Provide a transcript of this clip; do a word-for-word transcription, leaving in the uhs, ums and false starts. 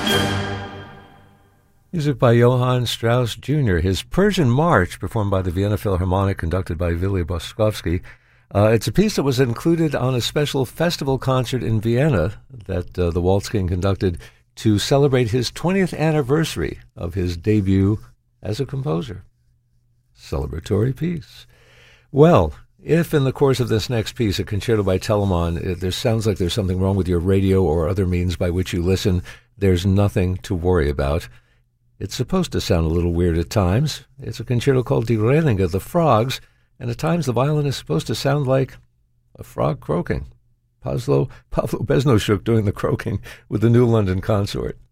Music by Johann Strauss Junior His Persian March, performed by the Vienna Philharmonic, conducted by Vili Boskovsky. Uh, it's a piece that was included on a special festival concert in Vienna that uh, the Waltz King conducted to celebrate his twentieth anniversary of his debut as a composer. Celebratory piece. Well, if in the course of this next piece, a concerto by Telemann, it, there sounds like there's something wrong with your radio or other means by which you listen, there's nothing to worry about. It's supposed to sound a little weird at times. It's a concerto called Die Rehlinge, the Frogs, and at times the violin is supposed to sound like a frog croaking. Pavlo, Pavlo Beznoshuk doing the croaking with the New London Consort.